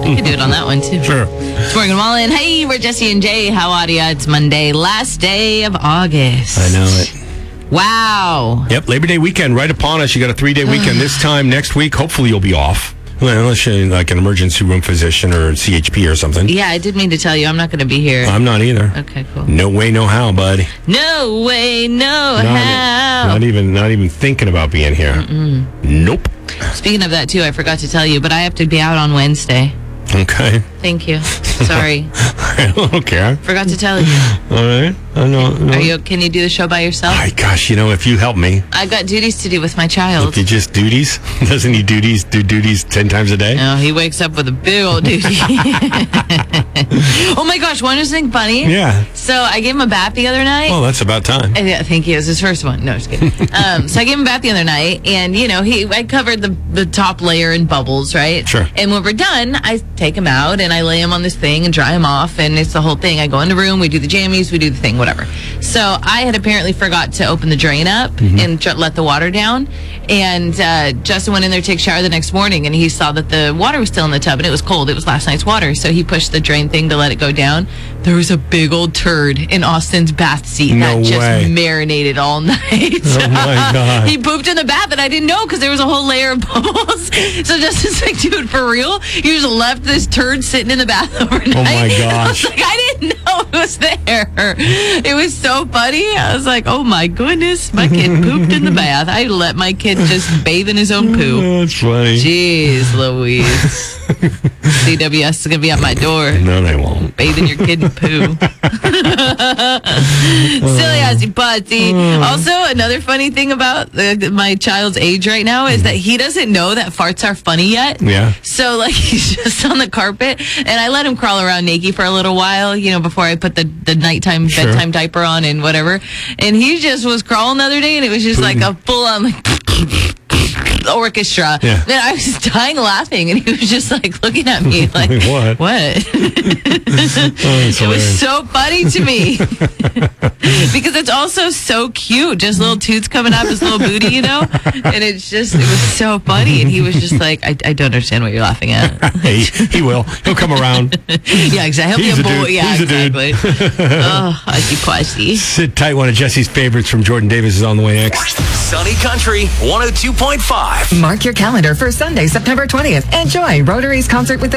could do it on that one, too. Sure. It's Morgan Wallen. Hey, we're Jesse and Jay. How are ya? It's Monday, last day of August. I know it. Wow. Yep, Labor Day weekend right upon us. You got a 3-day weekend this time next week. Hopefully you'll be off. Well, unless you're like an emergency room physician or CHP or something. Yeah, I did mean to tell you I'm not going to be here. I'm not either. Okay, cool. No way, no how, buddy. No way, no how. Not even thinking about being here. Nope. Speaking of that, too, I forgot to tell you, but I have to be out on Wednesday. Okay. Thank you. Sorry. I don't care. Forgot to tell you. All right. I know. Can you do the show by yourself? My gosh, if you help me. I've got duties to do with my child. If you just duties? Doesn't he do duties 10 times a day? No, he wakes up with a big old duty. Oh my gosh, want to think funny? Yeah. So I gave him a bath the other night. Well, that's about time. Yeah, thank you. It was his first one. No, just kidding. So I gave him a bath the other night, and I covered the top layer in bubbles, right? Sure. And when we're done, I take him out and I lay him on this thing and dry him off, and it's the whole thing. I go in the room, we do the jammies, we do the thing, whatever. So I had apparently forgot to open the drain up and let the water down, and Justin went in there to take a shower the next morning, and he saw that the water was still in the tub, and it was cold. It was last night's water, so he pushed the drain thing to let it go down. There was a big old turd in Austin's bath seat that just marinated all night. Oh my God. He pooped in the bath, and I didn't know because there was a whole layer of bubbles. So Justin's like, dude, for real? You just left this turd sitting in the bath overnight? Oh my gosh. I was like, I didn't know it was there. It was so funny. I was like, oh my goodness, my kid pooped in the bath. I let my kid just bathe in his own poo. Oh, that's funny. Jeez Louise. CWS is going to be at my door. No, they won't. Bathing your kid in poo. Silly assy putty. Also, another funny thing about my child's age right now is that he doesn't know that farts are funny yet. Yeah. So, he's just on the carpet, and I let him crawl around naked for a little while, before I put the nighttime bedtime diaper on and whatever. And he just was crawling the other day, and it was just like a full-on, orchestra. Yeah. And I was dying laughing, and he was just looking at me like, what? It was so funny to me because it's also so cute, just little toots coming up his little booty, and it was so funny, and he was just like, I don't understand what you're laughing at. He will. He'll come around. Yeah, exactly. He'll be a boy. Yeah, He's exactly. Oh, I pussy. Sit tight. One of Jesse's favorites from Jordan Davis is on the way next. Sunny Country 102.5. Mark your calendar for Sunday, September 20th. Enjoy Rotary's concert with the